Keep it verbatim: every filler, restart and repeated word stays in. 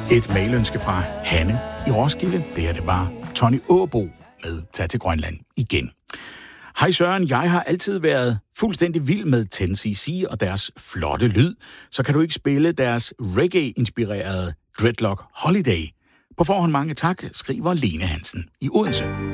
Et mailønske fra Hanne i Roskilde. Det her det var Tony Åbo med Tag til Grønland igen. Hej Søren, jeg har altid været fuldstændig vild med ten C C og deres flotte lyd. Så kan du ikke spille deres reggae-inspirerede Dreadlock Holiday. På forhånd mange tak, skriver Lene Hansen i Odense.